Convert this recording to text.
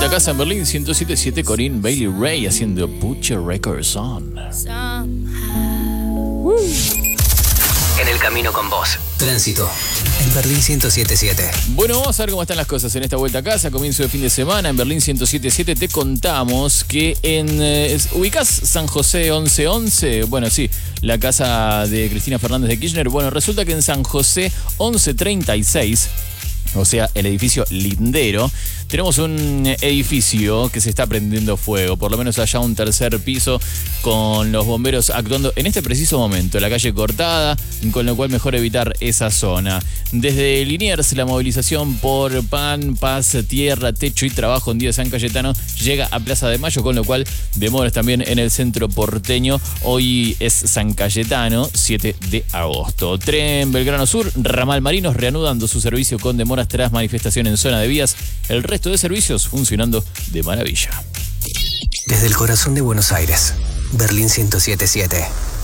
casa en Berlín 107.7, Corinne Bailey Ray haciendo Put Your Records On. En el camino con vos. Tránsito en Berlín 107.7. Bueno, vamos a ver cómo están las cosas en esta vuelta a casa. Comienzo de fin de semana en Berlín 107.7. Te contamos que ¿ubicás San José 1111? Bueno, sí, la casa de Cristina Fernández de Kirchner. Bueno, resulta que en San José 1136, o sea, el edificio lindero, tenemos un edificio que se está prendiendo fuego, por lo menos allá un tercer piso, con los bomberos actuando en este preciso momento, la calle cortada, con lo cual mejor evitar esa zona. Desde Liniers, la movilización por pan, paz, tierra, techo y trabajo en día de San Cayetano llega a Plaza de Mayo, con lo cual demoras también en el centro porteño. Hoy es San Cayetano, 7 de agosto. Tren Belgrano Sur, ramal Marinos, reanudando su servicio con demoras tras manifestación en zona de vías. El resto de servicios funcionando de maravilla. Desde el corazón de Buenos Aires, Berlín 107.7.